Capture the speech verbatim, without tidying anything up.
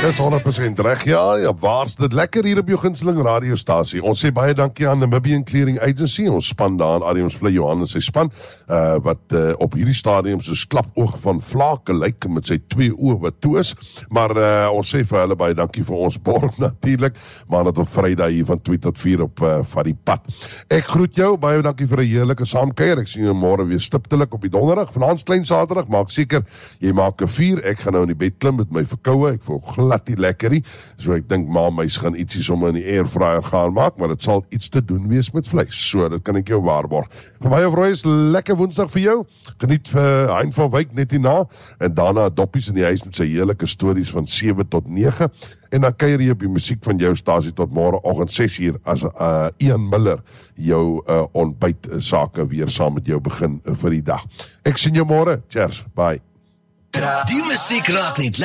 Dis honderd persent reg, ja, ja, waar's dit lekker hier op jou gunsteling radiostasie. Ons sê baie dankie aan Namibian Clearing Agency, ons span daar aan Adrians Vlei Johan en sy span, uh, wat uh, op hierdie stadium soos klapoog van vlake lyk, met sy twee oë wat toe is, maar uh, ons sê vir hulle baie dankie vir ons borg natuurlik, maar dat op Vrydag hier van twee tot vier op uh, van die pad. Ek groet jou, baie dankie vir 'n heerlike saamkuier, ek sien jou môre weer stiptelik op die donderdag, vanaand klein Saterdag, maak seker, jy maak 'n vuur, ek gaan nou in die bed klim met my verkoue, ek voel glad die lekkerie, so ek dink ma mys gaan ietsie sommer in die airfryer gaan maak, maar dit sal iets te doen wees met vleis, so dit kan ek jou waarborg. Vir my of Roy is lekker woensdag vir jou, geniet vir Hein van Wyk net hierna, en daarna doppies in die huis met sy heerlike stories van sewe tot nege, en dan kuier jy op die musiek van jou stasie tot môreoggend ses uur, as uh, Ian Miller jou uh, ontbyt sake weer saam met jou begin uh, vir die dag. Ek sien jou môre, cheers, bye. Die musiek raak niet